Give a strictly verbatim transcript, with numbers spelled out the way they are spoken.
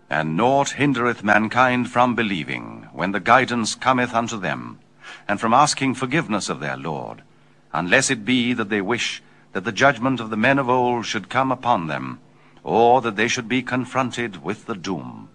And naught hindereth mankind from believing, when the guidance cometh unto them, and from asking forgiveness of their Lord, unless it be that they wish that the judgment of the men of old should come upon them, or that they should be confronted with the doom.